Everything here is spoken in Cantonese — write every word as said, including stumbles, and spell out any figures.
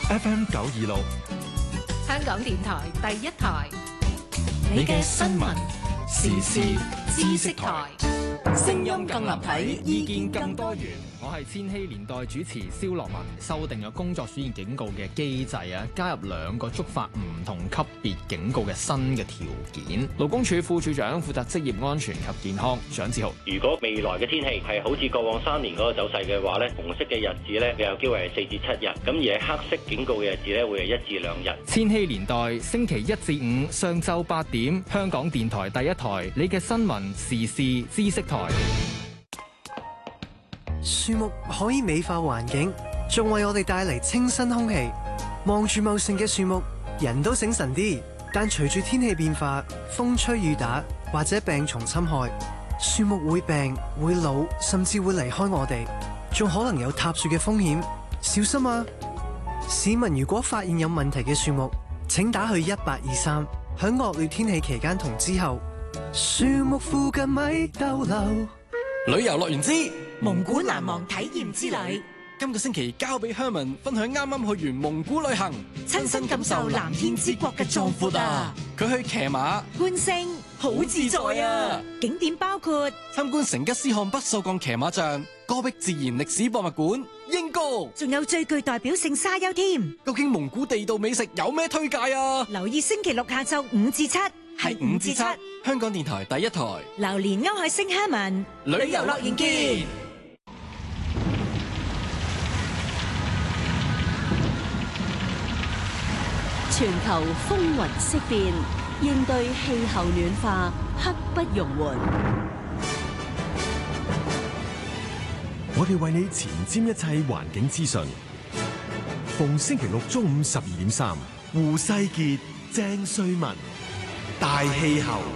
F M 九二六， 香港電台第一台， 你嘅新聞時事知識台， 聲音更立體， 意見更多元。我係千禧年代主持蕭樂文。修訂咗工作暑熱警告嘅機制啊，加入兩個觸發唔同級別警告嘅新嘅條件。勞工處副處長負責職業安全及健康蔣志豪。 如果未來嘅天氣係好似過往三年嗰個走勢嘅話咧，紅色嘅日子咧，有機會係四至七日，咁而係黑色警告嘅日子咧，會係一至兩日。 千禧年代星期一至五上晝八點，香港電台第一台，你嘅新聞時事知識台。 樹木可以美化環境，仲為我哋帶嚟清新空氣。望住茂盛嘅樹木，人都醒神啲。但隨住天氣變化，風吹雨打或者病蟲侵害，樹木會病、會老，甚至會離開我哋，仲可能有塌樹嘅風險。小心啊！市民如果發現有問題嘅樹木，請打去一八二三。響惡劣天氣期間同之後，樹木附近咪逗留。 旅遊樂園之蒙古難忘體驗之旅， 今個星期交俾 Herman 分享啱啱去完蒙古旅行， 親身感受藍天之國嘅壯闊啊！ 佢去騎馬、 觀星，好自在啊！景點包括參觀成吉思汗不鏽鋼騎馬像、戈壁自然歷史博物館、英歌， 仲有最具代表性沙丘添。 究竟蒙古地道美食有咩推介啊？ 留意星期六下晝五至七， 係五至七，香港電台第一台。 榴蓮歐海星 Herman， 旅遊樂園見。 全球風雲色變，應對氣候暖化，刻不容緩。 我哋為你前瞻一切環境資訊。逢星期六中午十二點三，胡世傑、鄭瑞文，大氣候。